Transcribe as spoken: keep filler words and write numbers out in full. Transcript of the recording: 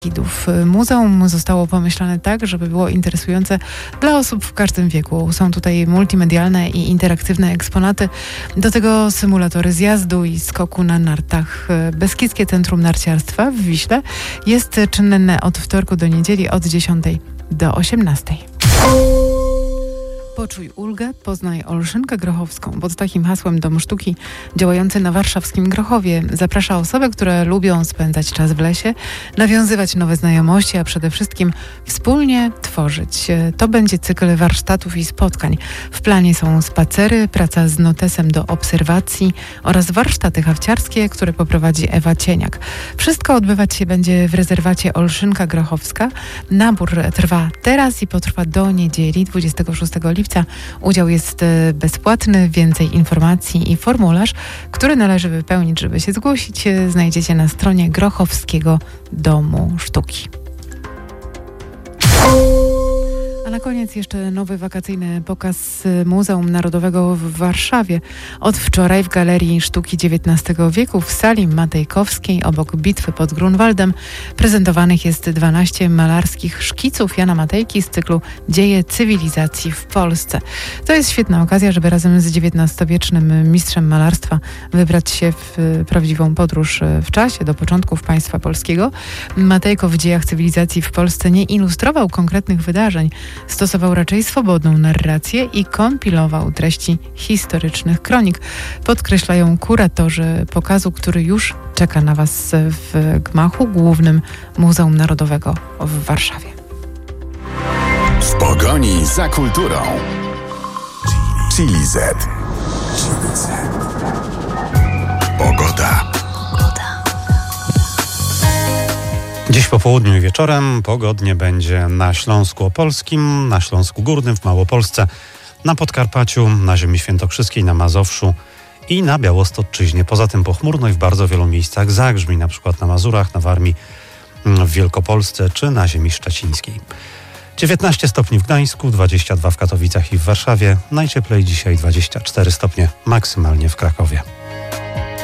Widów. Muzeum zostało pomyślane tak, żeby było interesujące dla osób w każdym wieku. Są tutaj multimedialne i interaktywne eksponaty, do tego symulatory zjazdu i skoku na nartach. Beskidzkie Centrum Narciarstwa w Wiśle jest czynne od wtorku do niedzieli od dziesiątej do osiemnastej. Poczuj ulgę, poznaj Olszynkę Grochowską. Pod takim hasłem Dom Sztuki działający na warszawskim Grochowie zaprasza osoby, które lubią spędzać czas w lesie, nawiązywać nowe znajomości, a przede wszystkim wspólnie tworzyć. To będzie cykl warsztatów i spotkań. W planie są spacery, praca z notesem do obserwacji oraz warsztaty hawciarskie, które poprowadzi Ewa Cieniak. Wszystko odbywać się będzie w rezerwacie Olszynka Grochowska. Nabór trwa teraz i potrwa do niedzieli dwudziestego szóstego lipca. Udział jest bezpłatny. Więcej informacji i formularz, który należy wypełnić, żeby się zgłosić, znajdziecie na stronie Grochowskiego Domu Sztuki. A na koniec jeszcze nowy wakacyjny pokaz Muzeum Narodowego w Warszawie. Od wczoraj w Galerii Sztuki dziewiętnastego wieku w sali Matejkowskiej obok Bitwy pod Grunwaldem prezentowanych jest dwanaście malarskich szkiców Jana Matejki z cyklu Dzieje cywilizacji w Polsce. To jest świetna okazja, żeby razem z dziewiętnastowiecznym mistrzem malarstwa wybrać się w prawdziwą podróż w czasie do początków państwa polskiego. Matejko w Dziejach cywilizacji w Polsce nie ilustrował konkretnych wydarzeń, stosował raczej swobodną narrację i kompilował treści historycznych kronik. Podkreślają kuratorzy pokazu, który już czeka na Was w gmachu głównym Muzeum Narodowego w Warszawie. W pogoni za kulturą. Chili Z. Pogoda. Dziś po południu i wieczorem pogodnie będzie na Śląsku Opolskim, na Śląsku Górnym, w Małopolsce, na Podkarpaciu, na ziemi świętokrzyskiej, na Mazowszu i na Białostoczyźnie. Poza tym pochmurno i w bardzo wielu miejscach zagrzmi, na przykład na Mazurach, na Warmii, w Wielkopolsce czy na ziemi szczecińskiej. dziewiętnaście stopni w Gdańsku, dwadzieścia dwa w Katowicach i w Warszawie, najcieplej dzisiaj dwadzieścia cztery stopnie maksymalnie w Krakowie.